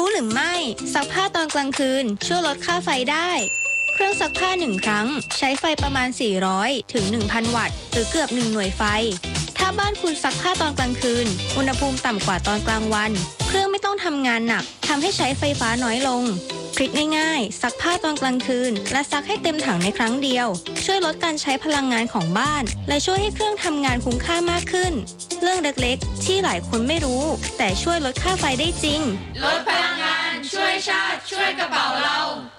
หรือไม่ซักผ้าตอนกลางคืนช่วยลดค่าไฟได้เครื่องซักผ้า1ครั้งใช้ไฟประมาณ400ถึง 1,000 วัตต์หรือเกือบ1หน่วยไฟถ้าบ้านคุณซักผ้าตอนกลางคืนอุณหภูมิต่ำกว่าตอนกลางวันเครื่องไม่ต้องทำงานหนักทำให้ใช้ไฟฟ้าน้อยลงทริคง่ายๆซักผ้าตอนกลางคืนและซักให้เต็มถังในครั้งเดียวช่วยลดการใช้พลังงานของบ้านและช่วยให้เครื่องทำงานคุ้มค่ามากขึ้นเรื่องเล็กๆที่หลายคนไม่รู้แต่ช่วยลดค่าไฟได้จริงลดพลังงานช่วยชาติช่วยกระเป๋าเรา